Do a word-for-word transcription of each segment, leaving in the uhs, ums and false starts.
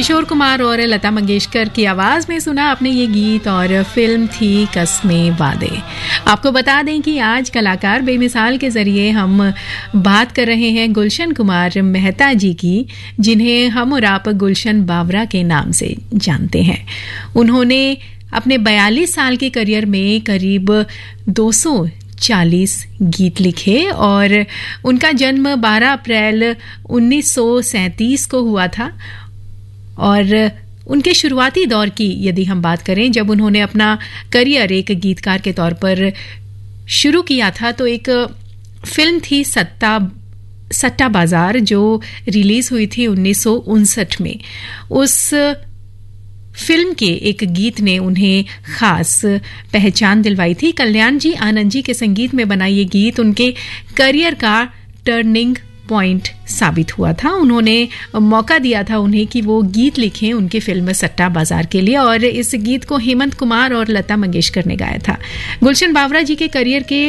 किशोर कुमार और लता मंगेशकर की आवाज़ में सुना आपने ये गीत और फिल्म थी कस्में वादे। आपको बता दें कि आज कलाकार बेमिसाल के ज़रिए हम बात कर रहे हैं गुलशन कुमार मेहता जी की, जिन्हें हम और आप गुलशन बावरा के नाम से जानते हैं। उन्होंने अपने बयालीस साल के करियर में करीब दो सौ चालीस गीत लिखे और उनका जन्म बारह अप्रैल उन्नीस सौ सैंतीस को हुआ था। और उनके शुरुआती दौर की यदि हम बात करें, जब उन्होंने अपना करियर एक गीतकार के तौर पर शुरू किया था, तो एक फिल्म थी सट्टा सट्टा बाजार, जो रिलीज हुई थी उन्नीस सौ उनसठ में। उस फिल्म के एक गीत ने उन्हें खास पहचान दिलवाई थी। कल्याण जी आनंद जी के संगीत में बना ये गीत उनके करियर का टर्निंग पॉइंट साबित हुआ था। उन्होंने मौका दिया था उन्हें कि वो गीत लिखें उनकी फिल्म सट्टा बाजार के लिए, और इस गीत को हेमंत कुमार और लता मंगेशकर ने गाया था। गुलशन बावरा जी के करियर के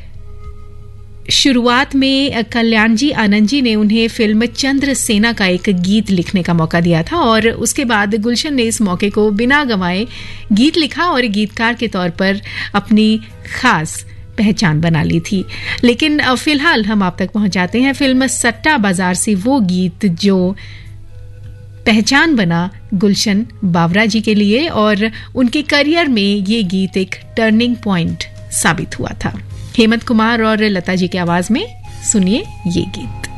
शुरुआत में कल्याण जी आनंद जी ने उन्हें फिल्म चंद्रसेना का एक गीत लिखने का मौका दिया था, और उसके बाद गुलशन ने इस मौके को बिना गंवाए गीत लिखा और गीतकार के तौर पर अपनी खास पहचान बना ली थी। लेकिन फिलहाल हम आप तक पहुंचाते हैं फिल्म सट्टा बाजार से वो गीत जो पहचान बना गुलशन बावरा जी के लिए, और उनके करियर में ये गीत एक टर्निंग पॉइंट साबित हुआ था। हेमंत कुमार और लता जी की आवाज में सुनिए ये गीत।